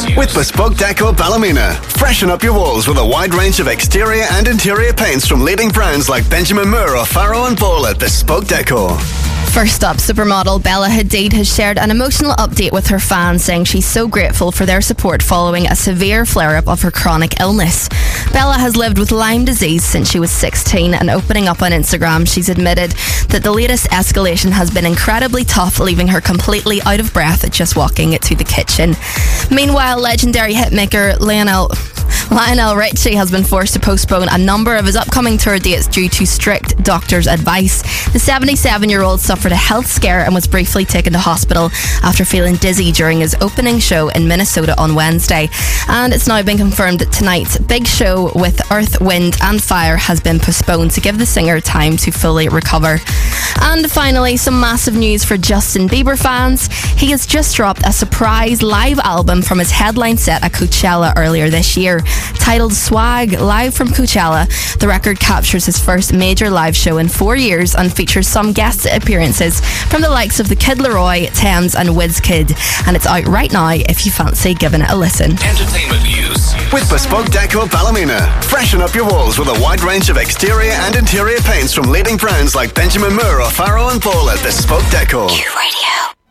With Bespoke Deco Ballymena. Freshen up your walls with a wide range of exterior and interior paints from leading brands like Benjamin Moore, O'Farrell and Ball at Bespoke Deco. First up, supermodel Bella Hadid has shared an emotional update with her fans, saying she's so grateful for their support following a severe flare-up of her chronic illness. Bella has lived with Lyme disease since she was 16, and opening up on Instagram, she's admitted that the latest escalation has been incredibly tough, leaving her completely out of breath just walking to the kitchen. Meanwhile, legendary hitmaker Lionel Richie has been forced to postpone a number of his upcoming tour dates due to strict doctor's advice. The 77-year-old suffered a health scare and was briefly taken to hospital after feeling dizzy during his opening show in Minnesota on Wednesday. And it's now been confirmed that tonight's big show with Earth, Wind and Fire has been postponed to give the singer time to fully recover. And finally, some massive news for Justin Bieber fans. He has just dropped a surprise live album from his headline set at Coachella earlier this year. Titled Swag, live from Coachella, the record captures his first major live show in 4 years and features some guest appearances from the likes of the Kid Laroi, Thames and Wizkid. And it's out right now if you fancy giving it a listen. Entertainment news. With Bespoke Deco Ballymena. Freshen up your walls with a wide range of exterior and interior paints from leading brands like Benjamin Moore, O'Farrell and Ball at Bespoke Deco. Q Radio.